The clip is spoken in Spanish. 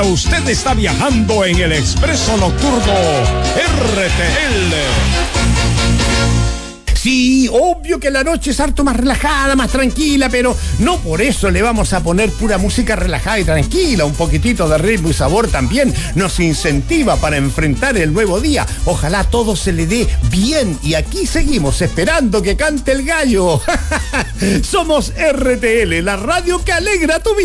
Ahora usted está viajando en el expreso nocturno RTL. Sí, obvio que la noche es harto más relajada, más tranquila, pero no por eso le vamos a poner pura música relajada y tranquila. Un poquitito de ritmo y sabor también nos incentiva para enfrentar el nuevo día. Ojalá todo se le dé bien y aquí seguimos esperando que cante el gallo. Somos RTL, la radio que alegra tu vida.